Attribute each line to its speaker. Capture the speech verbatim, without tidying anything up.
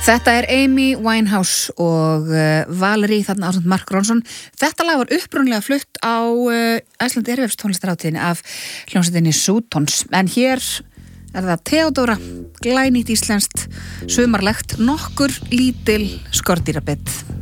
Speaker 1: Þetta er Amy Winehouse og uh, Valerie þarna ásamt Mark Ronson. Þetta lag var upprunlega flutt á uh, Iceland Airwaves tónlistarhátíðinni af hljómsveitinni Sutons. En hér er það Theodóra, glænýtt íslenskt, sumarlegt, nokkur lítil skordýrabit.